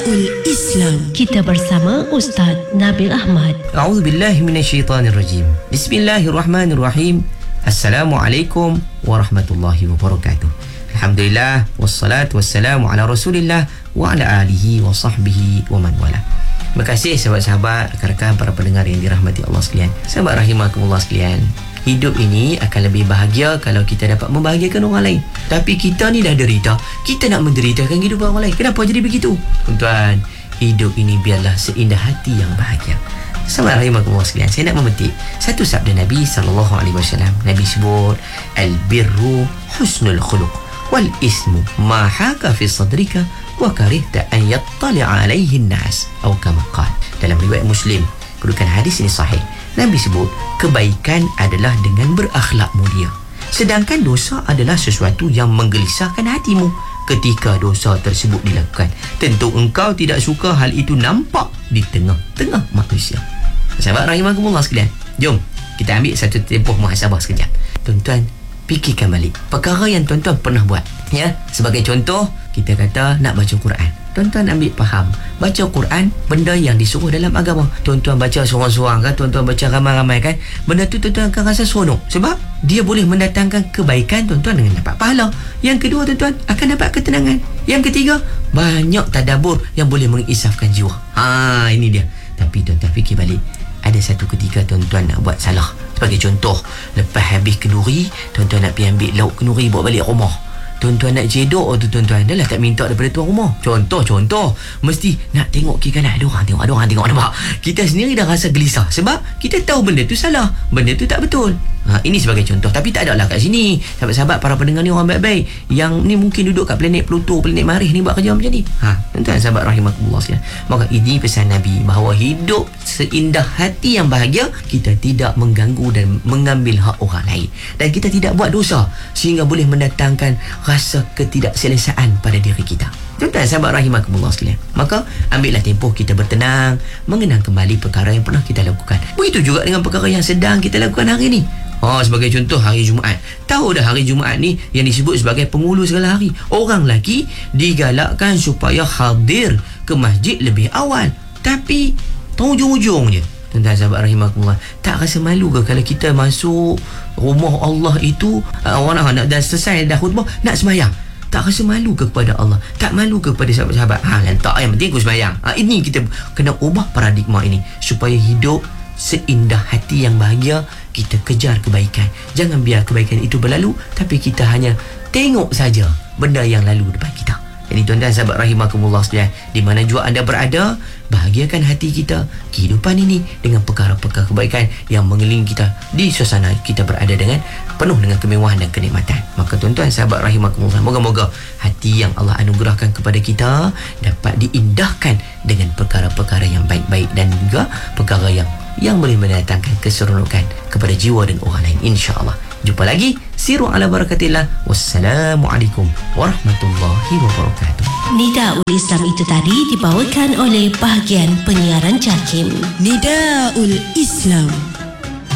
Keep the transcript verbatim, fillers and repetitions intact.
Nidaul Islam. Kita bersama Ustaz Nabil Ahmad. A'udzubillahi minasyaitanirrajim. Bismillahirrahmanirrahim. Assalamualaikum warahmatullahi wabarakatuh. Alhamdulillah, wassalatu wassalamu ala Rasulillah wa ala alihi wa sahbihi wa man wala. Terima kasih sahabat-sahabat, rakan-rakan, para pendengar yang dirahmati Allah sekalian. Sahabat rahimakumullah sekalian, hidup ini akan lebih bahagia kalau kita dapat membahagiakan orang lain. Tapi kita ni dah derita, kita nak menderitakan kehidupan orang lain. Kenapa jadi begitu? Tuan-tuan, hidup ini biarlah seindah hati yang bahagia. Sahabat rahimakumullah sekalian, saya nak memetik satu sabda Nabi sallallahu alaihi wasallam. Nabi sebut, al-birru husnul khuluq wal ismu ma haka fi sadrika wa karihta an yattali'a alaihi an-nas, atau kama qala. Dalam riwayat Muslim, kedudukan hadis ini sahih. Nabi sebut, kebaikan adalah dengan berakhlak mulia, sedangkan dosa adalah sesuatu yang menggelisahkan hatimu ketika dosa tersebut dilakukan. Tentu engkau tidak suka hal itu nampak di tengah-tengah manusia. Sahabat rahimakumullah sekalian, jom kita ambil satu tempoh muhasabah sekejap. Tuan-tuan, fikirkan balik perkara yang tuan-tuan pernah buat, ya. Sebagai contoh, kita kata nak baca Quran. Tuan-tuan ambil faham, baca Quran benda yang disuruh dalam agama. Tuan-tuan baca seorang-seorang kan, tuan-tuan baca ramai-ramai kan, benda tu tuan-tuan akan rasa seronok sebab dia boleh mendatangkan kebaikan tuan-tuan dengan dapat pahala. Yang kedua, tuan-tuan akan dapat ketenangan. Yang ketiga, banyak tadabbur yang boleh mengisafkan jiwa. Ha, ini dia. Tapi tuan-tuan fikir balik, ada satu ketika tuan-tuan nak buat salah. Sebagai contoh, lepas habis kenduri, tuan-tuan nak pergi ambil lauk kenduri bawa balik rumah. Tuan-tuan nak jedok tu tuan-tuan, dah lah tak minta daripada tuan rumah. Contoh-contoh, mesti nak tengok kiri kanan, ada orang tengok, ada orang tengok, nampak? Kita sendiri dah rasa gelisah sebab kita tahu benda tu salah, benda tu tak betul. Ha, ini sebagai contoh. Tapi tak ada lah kat sini, sahabat-sahabat, para pendengar ni orang baik-baik yang ni mungkin duduk kat planet Pluto, planet Marikh ni buat kerja macam ni. Ha, tuan-tuan sahabat rahimakumullah sekalian, maka ini pesan Nabi bahawa hidup seindah hati yang bahagia, kita tidak mengganggu dan mengambil hak orang lain, dan kita tidak buat dosa sehingga boleh mendatangkan rasa ketidakselesaan pada diri kita. Tuan-tuan sahabat rahimakumullah sekalian, maka ambillah tempoh kita bertenang, mengenang kembali perkara yang pernah kita lakukan. Begitu juga dengan perkara yang sedang kita lakukan hari ini. Oh, sebagai contoh, hari Jumaat. Tahu dah hari Jumaat ni yang disebut sebagai penghulu segala hari. Orang lelaki digalakkan supaya hadir ke masjid lebih awal, tapi hujung-hujung je. Tuan-tuan sahabat rahimakumullah, tak rasa malu ke kalau kita masuk rumah Allah itu, uh, orang nak dah selesai dah khutbah, nak sembahyang? Tak rasa malu ke kepada Allah? Tak malu ke kepada sahabat-sahabat? Ha, lantak, yang penting aku sembahyang. Ha, ini kita kena ubah paradigma ini supaya hidup seindah hati yang bahagia. Kita kejar kebaikan, jangan biar kebaikan itu berlalu, tapi kita hanya tengok saja benda yang lalu depan kita. Jadi tuan-tuan sahabat rahimakumullah sekalian, di mana jua anda berada, bahagiakan hati kita, kehidupan ini dengan perkara-perkara kebaikan yang mengelilingi kita di suasana kita berada dengan penuh dengan kemewahan dan kenikmatan. Maka tuan-tuan sahabat rahimakumullah, moga-moga hati yang Allah anugerahkan kepada kita dapat diindahkan dengan perkara-perkara yang baik-baik dan juga perkara yang yang boleh mendatangkan keseronokan kepada jiwa dan orang lain, insya-Allah. Jumpa lagi, siru ala barakatillah. Wassalamualaikum warahmatullahi wabarakatuh. Nidaul Islam itu tadi dibawakan oleh bahagian penyiaran JAKIM. Nidaul Islam.